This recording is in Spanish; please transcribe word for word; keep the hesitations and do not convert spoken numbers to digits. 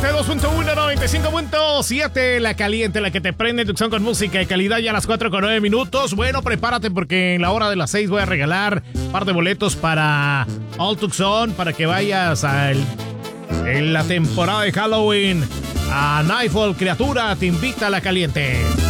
noventa y dos punto uno, noventa y cinco punto siete, la caliente, la que te prende, Tucson con música de calidad ya a las cuatro con nueve minutos. Bueno, prepárate porque en la hora de las seis voy a regalar un par de boletos para All Tucson, para que vayas a en la temporada de Halloween a Nightfall. Criatura te invita a la caliente.